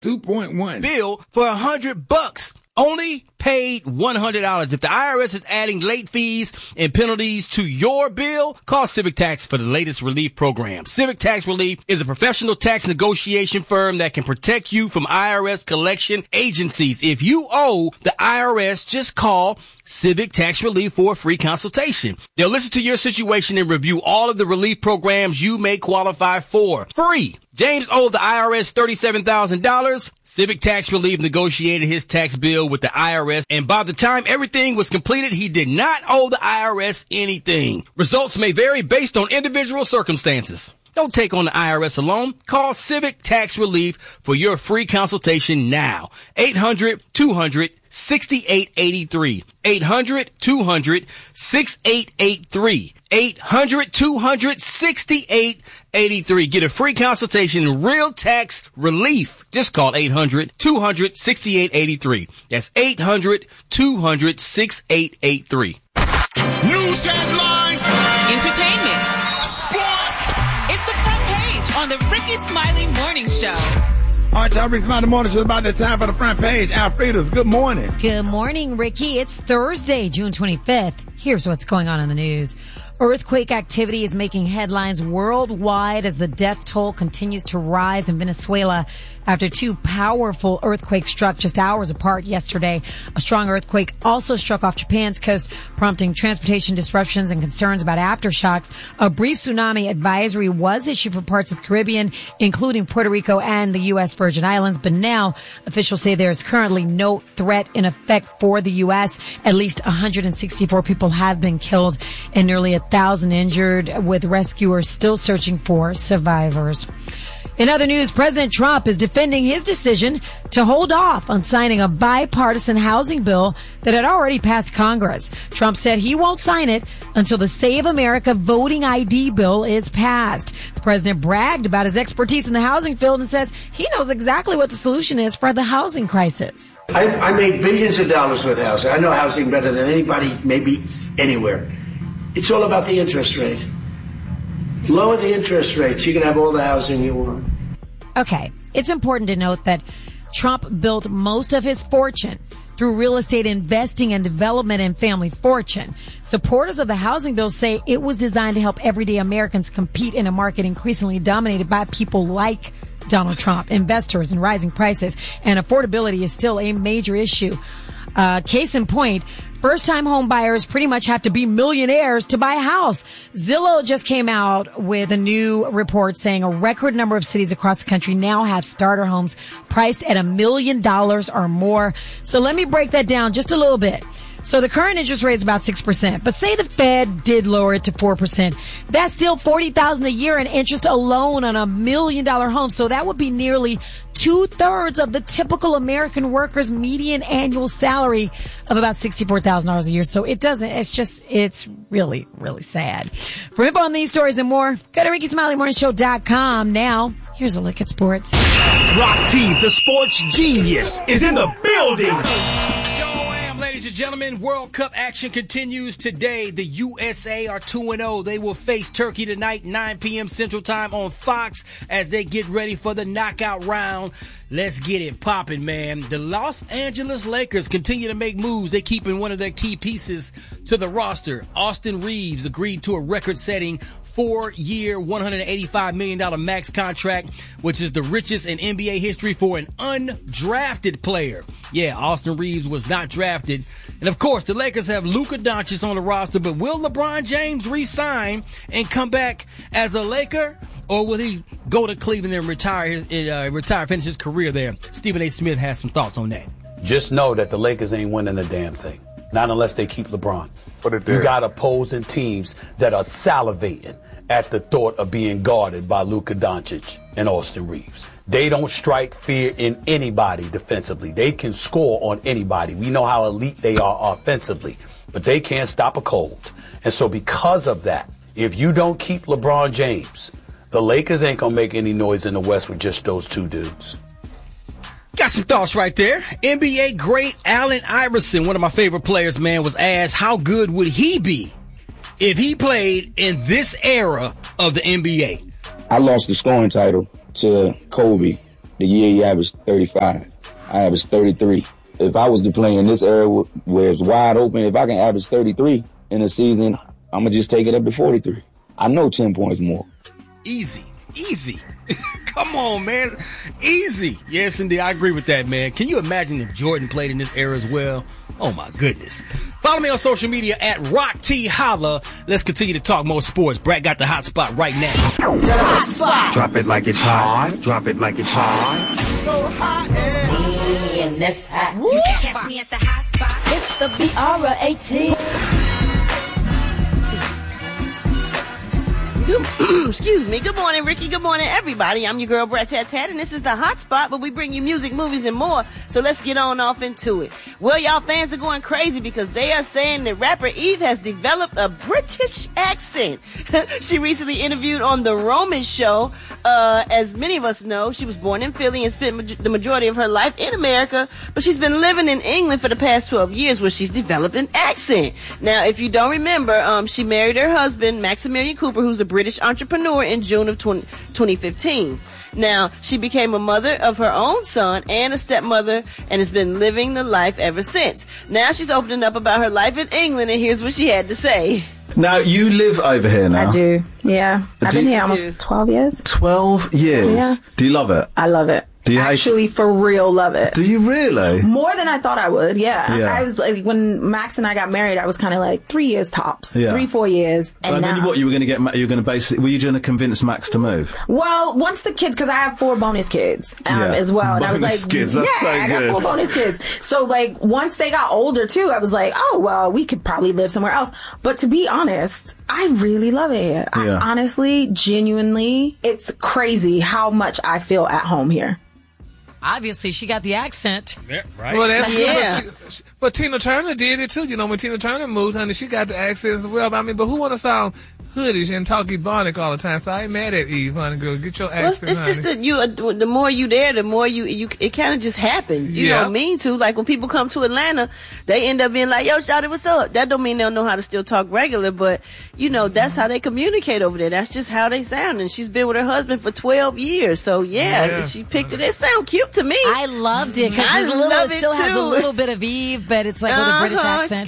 2.1 bill for $100. Only paid $100. If the IRS is adding late fees and penalties to your bill, call Civic Tax for the latest relief program. Civic Tax Relief is a professional tax negotiation firm that can protect you from IRS collection agencies. If you owe the IRS, just call Civic Tax Relief for a free consultation. They'll listen to your situation and review all of the relief programs you may qualify for. Free. James owed the IRS $37,000. Civic Tax Relief negotiated his tax bill with the IRS, and by the time everything was completed, he did not owe the IRS anything. Results may vary based on individual circumstances. Don't take on the IRS alone. Call Civic Tax Relief for your free consultation now. 800-200-6883. 800-200-6883. 800-200-6883. Get a free consultation, real tax relief. Just call 800-200-6883. That's 800-200-6883. News headlines. Entertainment. Sports. It's the front page on the Ricky Smiley Morning Show. All right, y'all, Ricky Smiley Morning Show. About that time for the front page. Alfreda's, good morning. Good morning, Ricky. It's Thursday, June 25th. Here's what's going on in the news. Earthquake activity is making headlines worldwide as the death toll continues to rise in Venezuela after two powerful earthquakes struck just hours apart yesterday. A strong earthquake also struck off Japan's coast, prompting transportation disruptions and concerns about aftershocks. A brief tsunami advisory was issued for parts of the Caribbean, including Puerto Rico and the U.S. Virgin Islands, but now officials say there is currently no threat in effect for the U.S. At least 164 people have been killed and nearly 1,000 injured, with rescuers still searching for survivors. In other news, President Trump is defending his decision to hold off on signing a bipartisan housing bill that had already passed Congress. Trump said he won't sign it until the Save America voting ID bill is passed. The president bragged about his expertise in the housing field and says he knows exactly what the solution is for the housing crisis. I made billions of dollars with housing. I know housing better than anybody, maybe anywhere. It's all about the interest rate. Lower the interest rates, you can have all the housing you want. Okay, it's important to note that Trump built most of his fortune through real estate investing and development and family fortune. Supporters of the housing bill say it was designed to help everyday Americans compete in a market increasingly dominated by people like Donald Trump, investors, and rising prices. And affordability is still a major issue. Case in point, first-time home buyers pretty much have to be millionaires to buy a house. Zillow just came out with a new report saying a record number of cities across the country now have starter homes priced at $1 million or more. So let me break that down just a little bit. So the current interest rate is about 6%, but say the Fed did lower it to 4%. That's still $40,000 a year in interest alone on $1 million home. So that would be nearly 2/3 of the typical American worker's median annual salary of about $64,000 a year. So it's really, really sad. For info on these stories and more, go to RickySmileyMorningShow.com. Now, here's a look at sports. Rock T, the sports genius, is in the building. Ladies and gentlemen, World Cup action continues today. The USA are 2-0. They will face Turkey tonight, 9 p.m. Central Time on Fox as they get ready for the knockout round. Let's get it popping, man. The Los Angeles Lakers continue to make moves. They're keeping one of their key pieces to the roster. Austin Reeves agreed to a record-setting 4-year, $185 million max contract, which is the richest in NBA history for an undrafted player. Yeah, Austin Reeves was not drafted. And of course, the Lakers have Luka Doncic on the roster, but will LeBron James re-sign and come back as a Laker? Or will he go to Cleveland and finish his career there? Stephen A. Smith has some thoughts on that. Just know that the Lakers ain't winning a damn thing. Not unless they keep LeBron. You got opposing teams that are salivating at the thought of being guarded by Luka Doncic and Austin Reeves. They don't strike fear in anybody defensively. They can score on anybody. We know how elite they are offensively, but they can't stop a cold. And so because of that, if you don't keep LeBron James, the Lakers ain't going to make any noise in the West with just those two dudes. Got some thoughts right there. NBA great Allen Iverson, one of my favorite players, man, was asked how good would he be if he played in this era of the NBA. I lost the scoring title to Kobe the year he averaged 35. I averaged 33. If I was to play in this era where it's wide open, if I can average 33 in a season, I'm going to just take it up to 43. I know 10 points more. Easy. Come on, man. Easy. Yes, indeed. I agree with that, man. Can you imagine if Jordan played in this era as well? Oh, my goodness. Follow me on social media at Rock T Holla. Let's continue to talk more sports. Brad got the hot spot right now. The hot spot. Drop it like it's hot. Drop it like it's hot. So hot and in this hot. You can catch me at the hot spot. It's the BR18. Excuse me. Good morning, Ricky. Good morning, everybody. I'm your girl, Brett Tat Tat, and this is the Hot Spot, where we bring you music, movies, and more. So let's get on off into it. Well, y'all fans are going crazy because they are saying that rapper Eve has developed a British accent. She recently interviewed on The Roman Show. As many of us know, she was born in Philly and spent the majority of her life in America, but she's been living in England for the past 12 years where she's developed an accent. Now, if you don't remember, she married her husband, Maximilian Cooper, who's a British entrepreneur, in June of 2015. Now, she became a mother of her own son and a stepmother and has been living the life ever since. Now she's opening up about her life in England, and here's what she had to say. Now, you live over here now. I do, yeah. I've been here almost 12 years. 12 years? Yeah. Do you love it? I love it. Do you actually for real love it? Do you really? More than I thought I would, yeah. I was like, when Max and I got married, I was kind of like 3 years tops. Yeah. 3-4 years. And then what, you were going to get, you were going to basically, were you going to convince Max to move? Well, once the kids, because I have 4 bonus kids as well. And I was like, kids, that's so I got 4 bonus kids. So like, once they got older too, I was like, oh, well, we could probably live somewhere else. But to be honest, I really love it here. I honestly, genuinely, it's crazy how much I feel at home here. Obviously, she got the accent. Yeah, right. Well, that's good. But Tina Turner did it too. You know, when Tina Turner moves, honey, she got the accent as well. I mean, but who want to sound hoodish and talk Ebonic all the time? So I ain't mad at Eve, honey, girl. Get your accent, it's honey. just that the more you there, the more you it kind of just happens. You don't mean to. Like when people come to Atlanta, they end up being like, yo, shawty, what's up? That don't mean they don't know how to still talk regular, but you know, that's how they communicate over there. That's just how they sound. And she's been with her husband for 12 years. So she picked it. It sound cute to me. I loved it because it still has a little bit of Eve, but it's like with a British accent.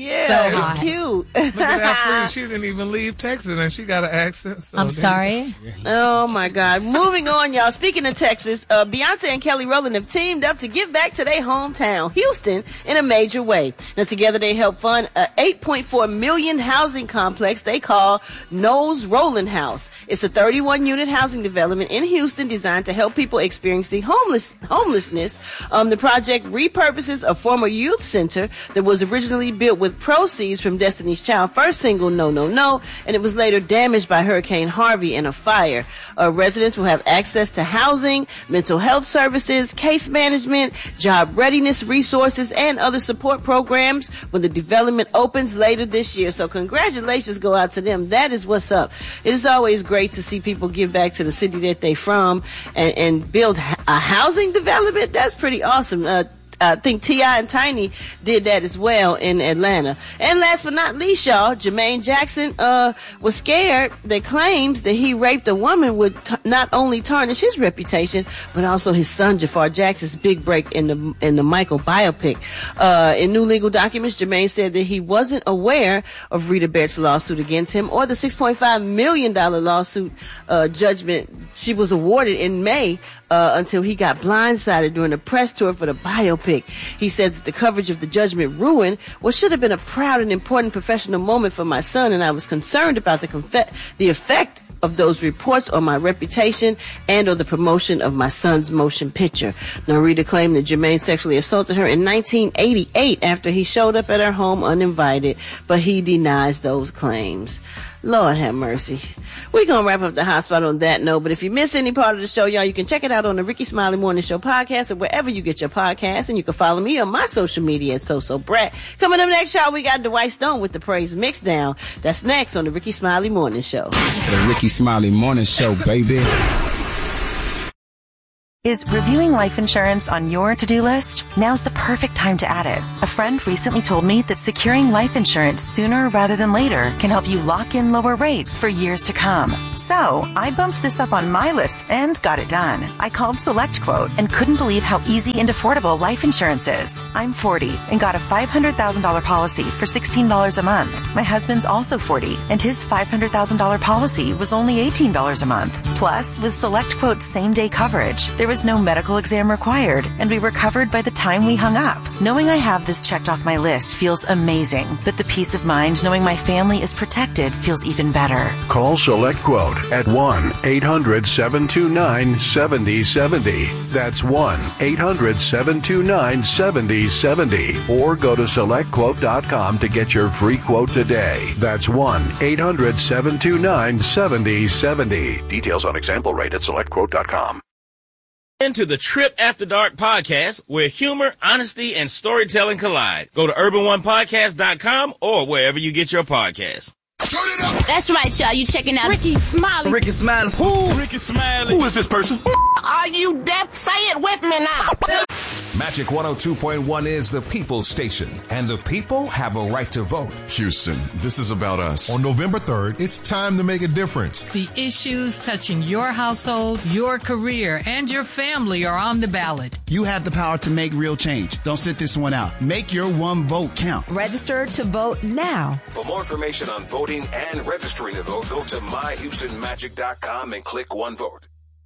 It's cute. Look at that free. She didn't even leave Texas and she got an accent. So I'm sorry. Oh my God. Moving on, y'all. Speaking of Texas, Beyonce and Kelly Rowland have teamed up to give back to their hometown, Houston, in a major way. Now together they help fund a $8.4 million housing complex they call Knowles Rowland House. It's a 31-unit housing development in Houston designed to help people experiencing homelessness. The project repurposes a former youth center that was originally built with proceeds from Destiny's Child first single, No, No, No, and it was later damaged by Hurricane Harvey in a fire. Residents will have access to housing, mental health services, case management, job readiness resources, and other support programs when the development opens later this year. So congratulations go out to them. That is what's up. It is always great to see people give back to the city that they're from and build a housing development. That's pretty awesome. I think T.I. and Tiny did that as well in Atlanta. And last but not least, y'all, Jermaine Jackson was scared that claims that he raped a woman would not only tarnish his reputation, but also his son Jafar Jackson's big break in the Michael biopic. In new legal documents, Jermaine said that he wasn't aware of Rita Baert's lawsuit against him or the $6.5 million lawsuit judgment she was awarded in May until he got blindsided during a press tour for the biopic. He says that the coverage of the judgment ruined what should have been a proud and important professional moment for my son, and I was concerned about the effect of those reports on my reputation and on the promotion of my son's motion picture. Now, Rita claimed that Jermaine sexually assaulted her in 1988 after he showed up at her home uninvited, but he denies those claims. Lord have mercy. We're going to wrap up the hot spot on that note, but if you miss any part of the show, y'all, you can check it out on the Ricky Smiley Morning Show podcast or wherever you get your podcasts, and you can follow me on my social media at SoSoBrat. Coming up next, y'all, we got Dwight Stone with the Praise Mixdown. That's next on the Ricky Smiley Morning Show. The Ricky Smiley Morning Show, baby. Is reviewing life insurance on your to-do list? Now's the perfect time to add it. A friend recently told me that securing life insurance sooner rather than later can help you lock in lower rates for years to come. So I bumped this up on my list and got it done. I called SelectQuote and couldn't believe how easy and affordable life insurance is. I'm 40 and got a $500,000 policy for $16 a month. My husband's also 40 and his $500,000 policy was only $18 a month. Plus, with SelectQuote's same-day coverage, there was no medical exam required, and we were covered by the time we hung up. Knowing I have this checked off my list feels amazing, but the peace of mind knowing my family is protected feels even better. Call SelectQuote at 1-800-729-7070. That's 1-800-729-7070. Or go to SelectQuote.com to get your free quote today. That's 1-800-729-7070. Details on example rate at SelectQuote.com. Into the Trip After Dark podcast, where humor, honesty, and storytelling collide. Go to urbanonepodcast.com or wherever you get your podcasts. That's right, y'all. You checking out Ricky Smiley. Ricky Smiley. Who? Ricky Smiley. Who is this person? Are you deaf? Say it with me now. Magic 102.1 is the People's Station, and the people have a right to vote. Houston, this is about us. On November 3rd, it's time to make a difference. The issues touching your household, your career, and your family are on the ballot. You have the power to make real change. Don't sit this one out. Make your one vote count. Register to vote now. For more information on voting and registering to vote, go to myhoustonmagic.com and click One Vote.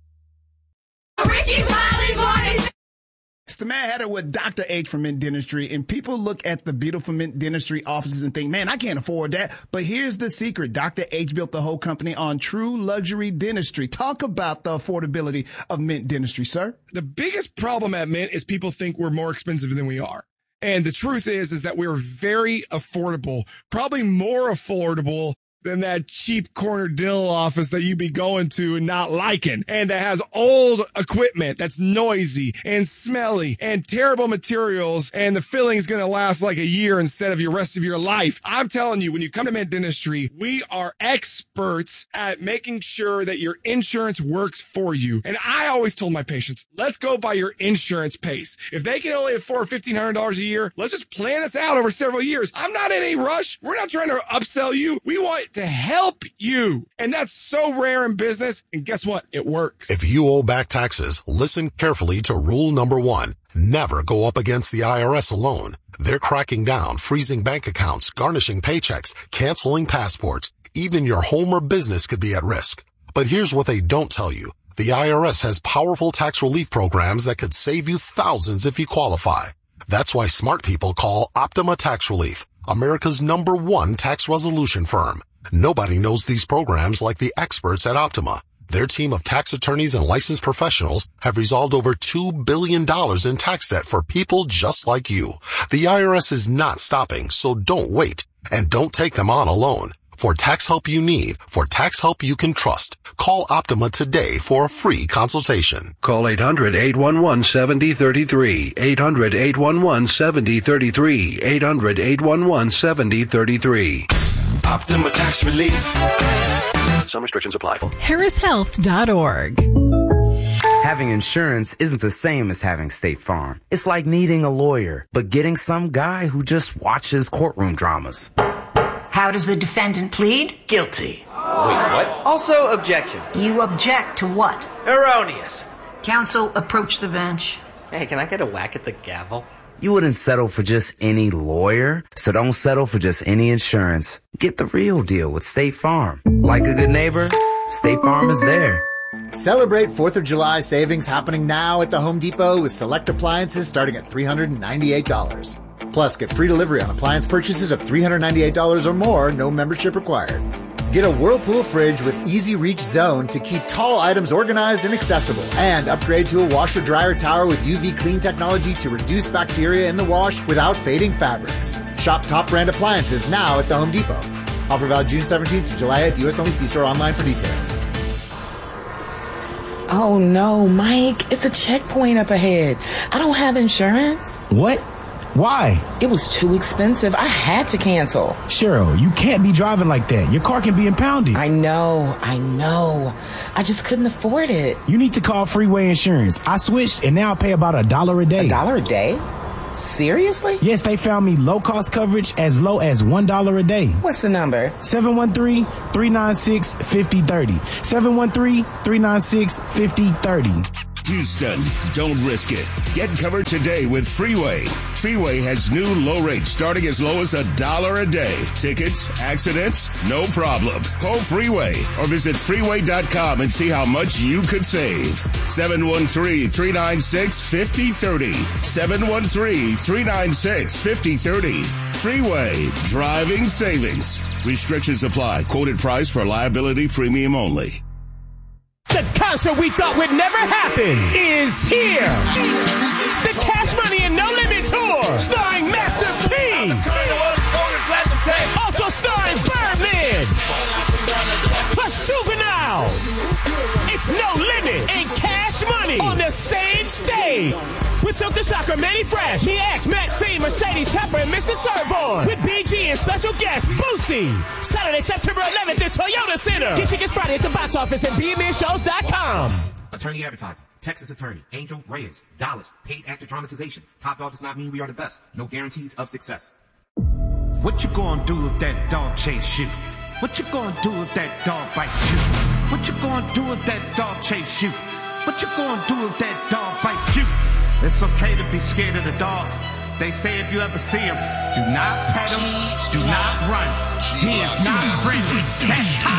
Ricky Smiley Morning. It's the Mad Hatter with Dr. H from Mint Dentistry, and people look at the beautiful Mint Dentistry offices and think, man, I can't afford that. But here's the secret. Dr. H built the whole company on true luxury dentistry. Talk about the affordability of Mint Dentistry, sir. The biggest problem at Mint is people think we're more expensive than we are. And the truth is that we're very affordable, probably more affordable than that cheap corner dental office that you be going to and not liking, and that has old equipment that's noisy and smelly and terrible materials, and the filling's going to last like a year instead of your rest of your life. I'm telling you, when you come to Mint Dentistry, we are experts at making sure that your insurance works for you. And I always told my patients, let's go by your insurance pace. If they can only afford $1,500 a year, let's just plan this out over several years. I'm not in any rush. We're not trying to upsell you. We want to help you. And that's so rare in business. And guess what? It works. If you owe back taxes, listen carefully to rule number 1. Never go up against the IRS alone. They're cracking down, freezing bank accounts, garnishing paychecks, canceling passports. Even your home or business could be at risk. But here's what they don't tell you. The IRS has powerful tax relief programs that could save you thousands if you qualify. That's why smart people call Optima Tax Relief, America's #1 tax resolution firm. Nobody knows these programs like the experts at Optima. Their team of tax attorneys and licensed professionals have resolved over $2 billion in tax debt for people just like you. The IRS is not stopping, so don't wait. And don't take them on alone. For tax help you need, for tax help you can trust, call Optima today for a free consultation. Call 800-811-7033. 800-811-7033. 800-811-7033. Optima Tax Relief. Some restrictions apply. HarrisHealth.org. Having insurance isn't the same as having State Farm. It's like needing a lawyer, but getting some guy who just watches courtroom dramas. How does the defendant plead? Guilty. Wait, what? Also, objection. You object to what? Erroneous. Counsel, approach the bench. Hey, can I get a whack at the gavel? You wouldn't settle for just any lawyer, so don't settle for just any insurance. Get the real deal with State Farm. Like a good neighbor, State Farm is there. Celebrate 4th of July savings happening now at the Home Depot with select appliances starting at $398. Plus, get free delivery on appliance purchases of $398 or more, no membership required. Get a Whirlpool fridge with Easy Reach Zone to keep tall items organized and accessible. And upgrade to a washer-dryer tower with UV clean technology to reduce bacteria in the wash without fading fabrics. Shop top brand appliances now at the Home Depot. Offer valid June 17th to July 8th. U.S. only. See store online for details. Oh no, Mike, it's a checkpoint up ahead. I don't have insurance. What? Why? It was too expensive. I had to cancel. Cheryl, you can't be driving like that. Your car can be impounded. I know. I just couldn't afford it. You need to call Freeway Insurance. I switched and now I pay about $1 a day. $1 a day? Seriously? Yes, they found me low-cost coverage as low as $1 a day. What's the number? 713-396-5030. 713-396-5030. Houston, don't risk it. Get covered today with Freeway. Freeway has new low rates starting as low as $1 a day. Tickets, accidents, no problem. Call Freeway or visit freeway.com and see how much you could save. 713-396-5030. 713-396-5030. Freeway, driving savings. Restrictions apply. Quoted price for liability premium only. The concert we thought would never happen is here. The Cash Money and No Limit Tour, starring Master P. Also starring Birdman. Plus Juvenile. It's No Limit and Cash Money on the same stage. With Silk the Shocker, Manny Fresh, PX, Matt Fee, Mercedes Pepper, and Mr. Servon. With BG and special guest Boosie. Saturday, September 11th at Toyota Center. Get tickets Friday at the box office and BMNshows.com. Attorney advertising. Texas attorney. Angel Reyes. Dallas. Paid actor dramatization. Top dog does not mean we are the best. No guarantees of success. What you gonna do if that dog chase you? What you gonna do if that dog bite you? What you gonna do if that dog chase you? What you gonna do if that dog bite you? It's okay to be scared of the dog. They say if you ever see him, do not pet him, do not run. He is not friendly. That's